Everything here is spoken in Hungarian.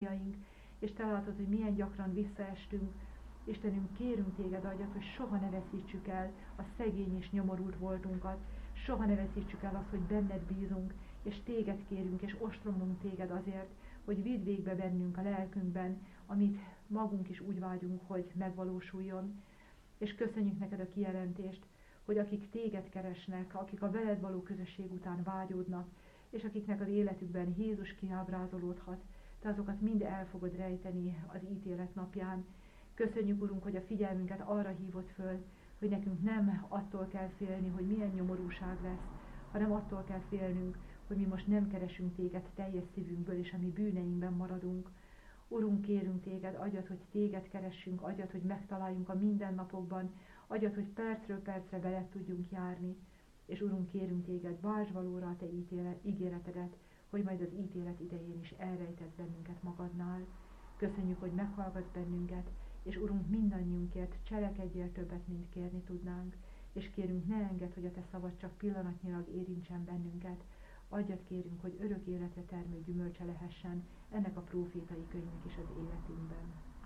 gondjaink, és te látod, hogy milyen gyakran visszaestünk. Istenünk, kérünk téged, adjad, hogy soha ne veszítsük el a szegény és nyomorult voltunkat, soha ne veszítsük el azt, hogy benned bízunk, és téged kérünk, és ostromlunk téged azért, hogy vidd végbe bennünk a lelkünkben, amit magunk is úgy vágyunk, hogy megvalósuljon. És köszönjük neked a kijelentést, hogy akik téged keresnek, akik a veled való közösség után vágyódnak, és akiknek az életükben Jézus kiábrázolódhat, te azokat mind el fogod rejteni az ítélet napján. Köszönjük, Urunk, hogy a figyelmünket arra hívott föl, hogy nekünk nem attól kell félni, hogy milyen nyomorúság lesz, hanem attól kell félnünk, hogy mi most nem keresünk téged teljes szívünkből, és a mi bűneinkben maradunk. Urunk, kérünk téged, adjad, hogy téged keressünk, adjad, hogy megtaláljunk a mindennapokban, adjad, hogy percről percre veled tudjunk járni. És Urunk, kérünk téged, váltsd valóra a te ígéretedet, hogy majd az ítélet idején is elrejtesz bennünket magadnál. Köszönjük, hogy meghallgatsz bennünket, és Urunk, mindannyiunkért cselekedjél többet, mint kérni tudnánk, és kérünk, ne engedd, hogy a te szavad csak pillanatnyilag érintsen bennünket. Adjad, kérünk, hogy örök életre termő gyümölcse lehessen ennek a prófétai könyvnek is az életünkben.